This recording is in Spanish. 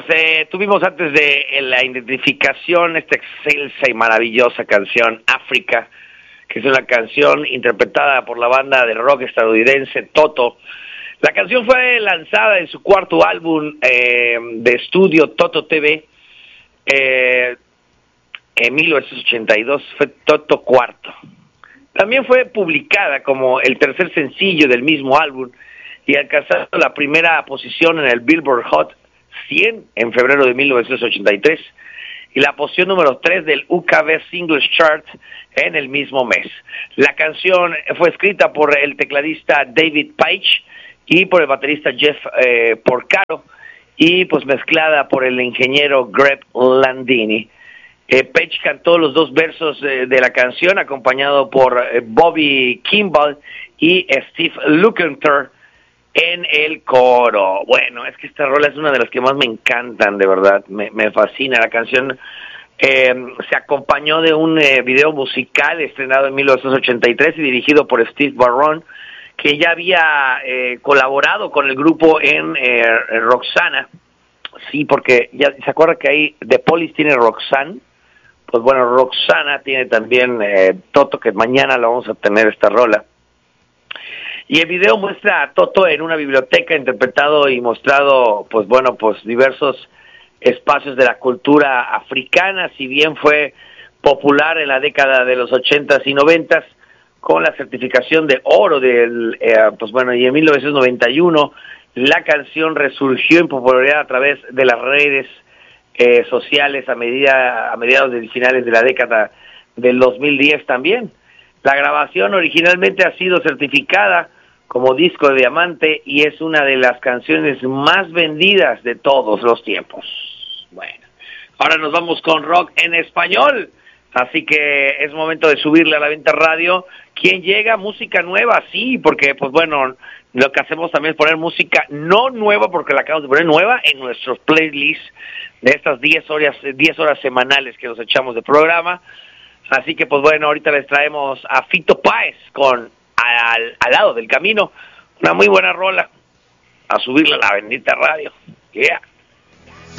Tuvimos antes de la identificación esta excelsa y maravillosa canción África, que es una canción interpretada por la banda de rock estadounidense Toto. La canción fue lanzada en su cuarto álbum de estudio Toto TV en 1982, fue Toto Cuarto. También fue publicada como el tercer sencillo del mismo álbum y alcanzó la primera posición en el Billboard Hot 100 en febrero de 1983 y la posición número 3 del UKB Singles Chart en el mismo mes. La canción fue escrita por el tecladista David Paich y por el baterista Jeff Porcaro y pues mezclada por el ingeniero Greg Landini. Paich cantó los dos versos de la canción acompañado por Bobby Kimball y Steve Lukather en el coro. Bueno, es que esta rola es una de las que más me encantan, de verdad, me fascina. La canción se acompañó de un video musical estrenado en 1983 y dirigido por Steve Barron, que ya había colaborado con el grupo en Roxana. Sí, porque ya se acuerda que ahí The Police tiene Roxanne. Pues bueno, Roxana tiene también Toto, que mañana la vamos a tener esta rola. Y el video muestra a Toto en una biblioteca interpretado y mostrado, pues bueno, pues diversos espacios de la cultura africana, si bien fue popular en la década de los 80s y 90s, con la certificación de oro del, pues bueno, y en 1991 la canción resurgió en popularidad a través de las redes sociales a mediados de finales de la década del 2010 también. La grabación originalmente ha sido certificada como disco de diamante y es una de las canciones más vendidas de todos los tiempos. Bueno, ahora nos vamos con rock en español, así que es momento de subirle a la Venta Radio. ¿Quién llega? Música nueva, sí, porque pues bueno, lo que hacemos también es poner música no nueva, porque la acabamos de poner nueva en nuestros playlists de estas 10 horas semanales que nos echamos de programa. Así que pues bueno, ahorita les traemos a Fito Páez con al lado del camino, una muy buena rola, a subirla a la bendita radio. Yeah.